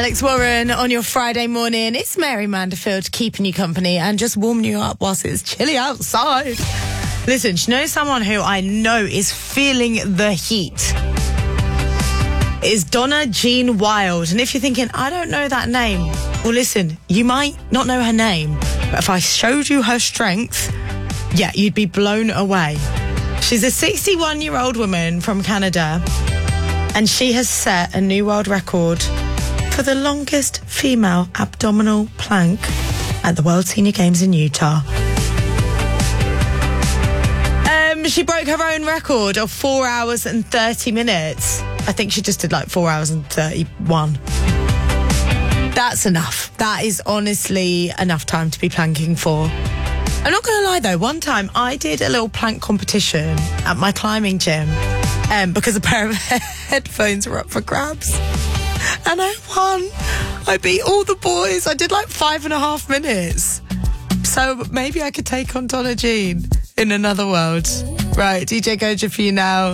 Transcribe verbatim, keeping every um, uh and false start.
Alex Warren on your Friday morning. It's Mary Manderfield keeping you company and just warming you up whilst it's chilly outside. Listen, do you know someone who I know is feeling the heat? It's Donna Jean Wild. And if you're thinking, I don't know that name, well, listen, you might not know her name, but if I showed you her strength, yeah, you'd be blown away. She's a sixty-one-year-old woman from Canada, and she has set a new world record for the longest female abdominal plank at the World Senior Games in Utah. Um, she broke her own record of four hours and thirty minutes. I think she just did like four hours and thirty-one. That's enough. That is honestly enough time to be planking for. I'm not going to lie though, one time I did a little plank competition at my climbing gym um, because a pair of headphones were up for grabs. And I won. I beat all the boys. I did like five and a half minutes. So maybe I could take on Donna Jean in another world. Right, D J Goja for you now.